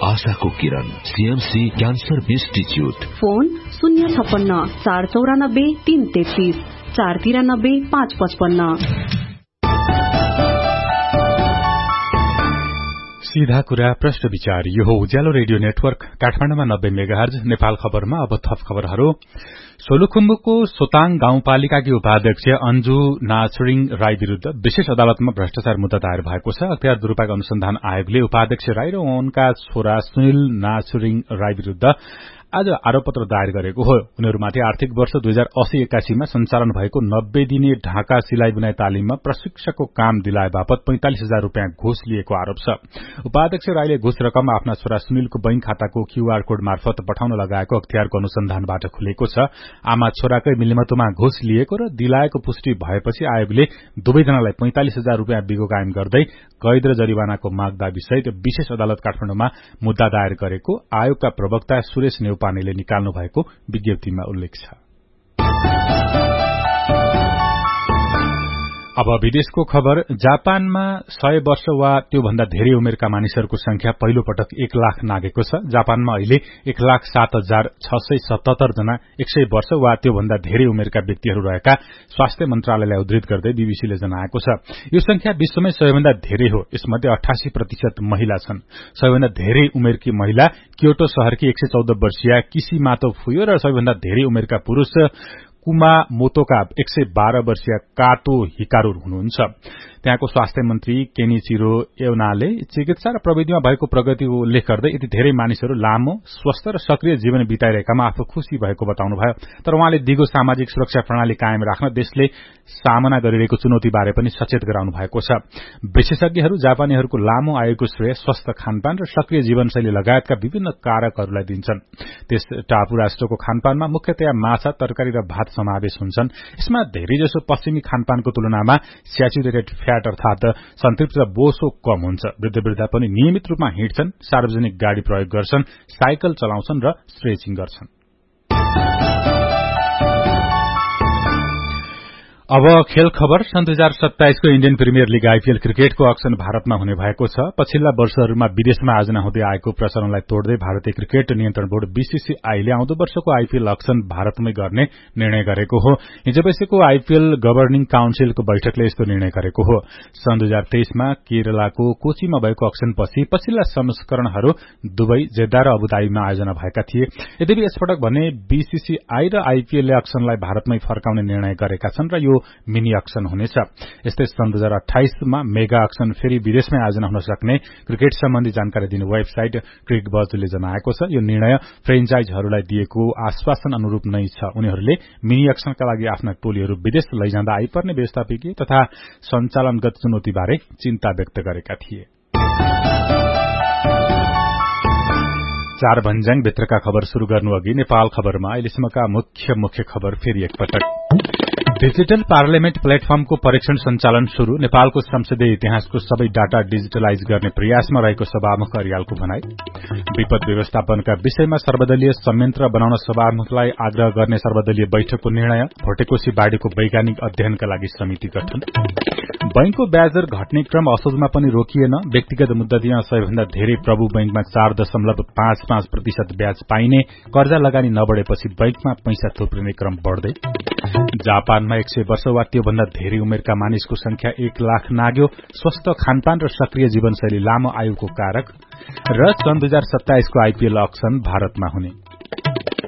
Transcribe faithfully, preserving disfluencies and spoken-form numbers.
आशाको किरण CMC cancer institute. Phone शून्य छप्पन्न चार चौरानब्बे तीन तेत्तीस चार तिरानब्बे पाँच पचपन्न। सीधा कुरा प्रश्न विचार। यो हो उज्यालो रेडियो नेटवर्क काठमाडौँमा नब्बे मेगाहर्ज। नेपाल खबरमा अब थप खबरहरू। सोलुखुम्बुको सोताङ गाउँपालिकाकी उपाध्यक्ष अन्जु नाचुरिङ राई विरूद्ध विशेष अदालतमा भ्रष्टाचार मुद्दा दायर भएको छ। अख्तियार दुरूपयोग अनुसन्धान आयोगले उपाध्यक्ष राई र उनका छोरा सुनिल नाचुरिङ राई विरूद्ध आज आरोपपत्र दायर गरेको हो। उनीहरूमाथि आर्थिक वर्ष दुई हजार अस्सी एकासीमा सञ्चालन भएको नब्बे दिने ढाका सिलाई बुनाई तालिममा प्रशिक्षकको काम दिलाए बापत पैंतालिस हजार रूपियाँ घुस लिएको आरोप छ। उपाध्यक्ष राईले घुस रकम आफ्ना छोरा सुनिलको बैंक खाताको क्यूआर कोड मार्फत पठाउन लगाएको अख्तियारको अनुसन्धानबाट खुलेको छ। आमा छोराकै मिलिमतोमा घुस लिएको र दिलाएको पुष्टि भएपछि आयोगले दुवैजनालाई पैंतालिस हजार रूपियाँ बिगो कायम गर्दै कैद र जरिवानाको माग दाबी सहित विशेष अदालत काठमाडौँमा मुद्दा दायर गरेको आयोगका प्रवक्ता सुरेश नेउपानेले निकाल्नु भएको विज्ञप्तिमा उल्लेख छ। अब विदेशको खबर। जापानमा सय वर्ष वा त्योभन्दा धेरै उमेरका मानिसहरूको संख्या पहिलो पटक एक लाख नागेको छ। जापानमा अहिले एक लाख सात हजार छ सय सतहत्तर जना एक सय वर्ष वा त्योभन्दा धेरै उमेरका व्यक्तिहरू रहेका स्वास्थ्य मन्त्रालयलाई उद्धृत गर्दै बीबीसीले जनाएको छ। यो संख्या विश्वमै सबैभन्दा धेरै हो। यसमध्ये अठासी प्रतिशत महिला छन्। सबैभन्दा धेरै उमेरकी महिला क्योटो शहरकी एक सय चौध वर्षीय किसिमातो फुयो र सबैभन्दा धेरै उमेरका पुरूष कुमामोतोका एक सय बाह्र वर्षीय कातो हिकारू हुनुहुन्छ। त्यहाँको स्वास्थ्य मन्त्री केनिचिरो एवनाले चिकित्सा र प्रविधिमा भएको प्रगतिको उल्लेख गर्दै यति धेरै मानिसहरू लामो स्वस्थ र सक्रिय जीवन बिताइरहेकामा आफू खुशी भएको बताउनुभयो। तर उहाँले दिगो सामाजिक सुरक्षा प्रणाली कायम राख्न देशले सामना गरिरहेको चुनौतीबारे पनि सचेत गराउनु भएको छ। विशेषज्ञहरू जापानीहरूको लामो आयुको श्रेय स्वस्थ खानपान र सक्रिय जीवनशैली लगायतका विभिन्न कारकहरूलाई दिन्छन्। त्यस टापु राष्ट्रको खानपानमा मुख्यतया माछा, तरकारी र भात समावेश हुन्छन्। यसमा धेरैजसो पश्चिमी खानपानको तुलनामा स्याचुरेटेड फ्याट अर्थात सन्तृप्त र बोसो कम हुन्छ। वृद्ध वृद्धा पनि नियमित रूपमा हिँड्छन्, सार्वजनिक गाड़ी प्रयोग गर्छन्, साइकल चलाउँछन् र स्ट्रेचिङ गर्छन्। अब खेल खबर। सन् दुई हजार सत्ताइसको इण्डियन प्रिमियर लीग आईपीएल क्रिकेटको अक्सन भारतमा हुने भएको छ। पछिल्ला वर्षहरूमा विदेशमा आयोजना हुँदै आएको प्रचलनलाई तोड्दै भारतीय क्रिकेट नियन्त्रण बोर्ड बीसीसीआईले आउँदो वर्षको आईपीएल अक्सन भारतमै गर्ने निर्णय गरेको हो। हिजो बसेको आईपीएल गभर्निङ काउन्सिलको बैठकले यस्तो निर्णय गरेको हो। सन् दुई हजार तेइसमा केरलाको कोचीमा भएको अक्सनपछि पछिल्ला संस्करणहरू दुबई, जेद्दा र अबुधाबीमा आयोजना भएका थिए। यद्यपि यसपटक भने बीसीसीआई र आईपीएलले अक्सनलाई भारतमै फर्काउने निर्णय गरेका छन् र यो मिनी अक्सन हुनेछ। यस्तै सन् दुई हजार अठाइसमा मेगा अक्सन फेरि विदेशमै आयोजना हुन सक्ने क्रिकेट सम्बन्धी जानकारी दिने वेबसाइट क्रिक बजले जनाएको छ। यो निर्णय फ्रेन्चाइजहरूलाई दिएको आश्वासन अनुरूप नै छ। उनीहरूले मिनी अक्सनका लागि आफ्ना टोलीहरू विदेश लैजाँदा आइपर्ने व्यवस्थापकीय तथा सञ्चालनगत चुनौतीबारे चिन्ता व्यक्त गरेका थिए। चार भन्ज्याङ भित्रका खबर शुरू गर्नु अघि नेपाल खबरमा अहिलेसम्मका मुख्य मुख्य खबर फेरि एकपटक। डिजिटल पार्लियामेन्ट प्लेटफर्मको परीक्षण सञ्चालन शुरू। नेपालको संसदीय इतिहासको सबै डाटा डिजिटलाइज गर्ने प्रयासमा रहेको सभामुख अर्यालको भनाई। विपद व्यवस्थापनका विषयमा सर्वदलीय संयन्त्र बनाउन सभामुखलाई आग्रह गर्ने सर्वदलीय बैठकको निर्णय। भोटेकोशी बाढ़ीको वैज्ञानिक अध्ययनका लागि समिति गठन। बैंकको ब्याज दर घट्ने क्रम असोजमा पनि रोकिएन। व्यक्तिगत मुद्दतीमा सबैभन्दा धेरै प्रभु बैंकमा चार दशमलव पाँच पाँच प्रतिशत ब्याज पाइने। कर्जा लगानी नबढेपछि बैंकमा पैसा थुप्रिने क्रम बढ्दै। जापानमा एक सय वर्ष वा त्योभन्दा धेरै उमेरका मानिसको संख्या एक लाख नाग्यो। स्वस्थ खानपान र सक्रिय जीवनशैली लामो आयुको कारक। र सन् दुई हजार सत्ताइसको आईपीएल अक्सन भारतमा हुने।